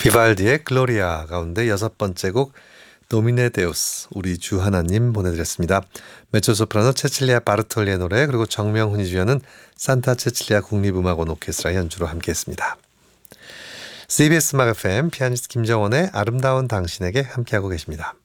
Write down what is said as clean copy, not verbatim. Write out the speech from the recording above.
비발디의 글로리아 가운데 6번째 곡 노미네 데우스 우리 주 하나님 보내드렸습니다. 메초소프라노 체칠리아 바르톨리의 노래, 그리고 정명훈이 주연은 산타 체칠리아 국립음악원 오케스트라 연주로 함께했습니다. CBS 음악 FM 피아니스트 김정원의 아름다운 당신에게 함께하고 계십니다.